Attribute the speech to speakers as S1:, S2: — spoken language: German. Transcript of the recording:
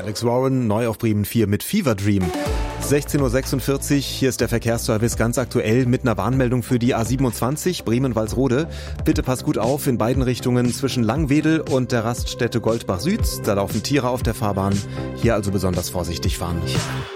S1: Alex Warren, neu auf Bremen 4 mit Fever Dream. 16.46 Uhr, hier ist der Verkehrsservice ganz aktuell mit einer Warnmeldung für die A27 Bremen-Walsrode. Bitte passt gut auf in beiden Richtungen zwischen Langwedel und der Raststätte Goldbach Süd. Da laufen Tiere auf der Fahrbahn. Hier also besonders vorsichtig fahren.